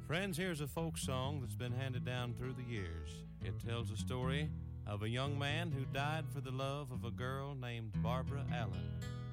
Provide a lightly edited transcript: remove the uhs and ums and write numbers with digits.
Friends, here's a folk song that's been handed down through the years. It tells the story of a young man who died for the love of a girl named Barbara Allen.